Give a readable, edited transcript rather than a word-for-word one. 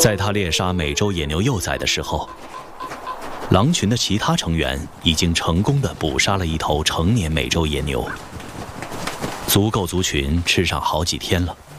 在他猎杀美洲野牛幼崽的时候，狼群的其他成员已经成功地捕杀了一头成年美洲野牛，足够族群吃上好几天了。